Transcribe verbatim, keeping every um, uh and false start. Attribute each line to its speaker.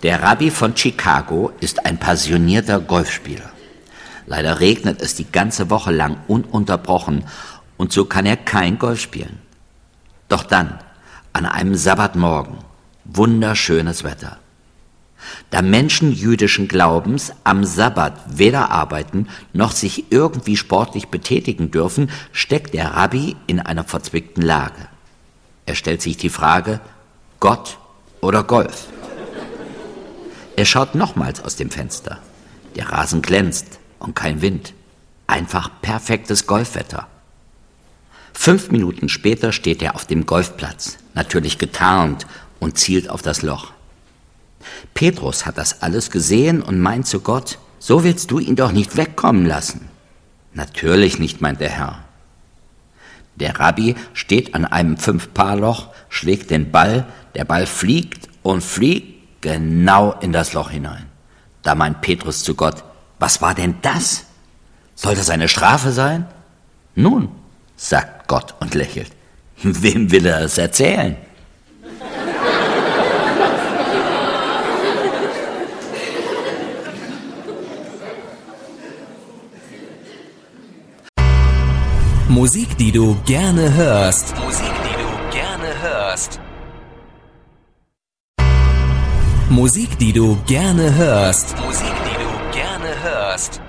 Speaker 1: Der Rabbi von Chicago ist ein passionierter Golfspieler. Leider regnet es die ganze Woche lang ununterbrochen und so kann er kein Golf spielen. Doch dann, an einem Sabbatmorgen, wunderschönes Wetter. Da Menschen jüdischen Glaubens am Sabbat weder arbeiten noch sich irgendwie sportlich betätigen dürfen, steckt der Rabbi in einer verzwickten Lage. Er stellt sich die Frage, Gott oder Golf? Er schaut nochmals aus dem Fenster. Der Rasen glänzt und kein Wind. Einfach perfektes Golfwetter. Fünf Minuten später steht er auf dem Golfplatz, natürlich getarnt und zielt auf das Loch. Petrus hat das alles gesehen und meint zu Gott, so willst du ihn doch nicht wegkommen lassen. Natürlich nicht, meint der Herr. Der Rabbi steht an einem Fünf-Paar-Loch, schlägt den Ball, der Ball fliegt und fliegt genau in das Loch hinein. Da meint Petrus zu Gott, was war denn das? Soll das eine Strafe sein? Nun, sagt Gott und lächelt, wem will er es erzählen?
Speaker 2: Musik, die du gerne hörst. Musik, die du gerne hörst. Musik, die du gerne hörst. Musik, die du gerne hörst.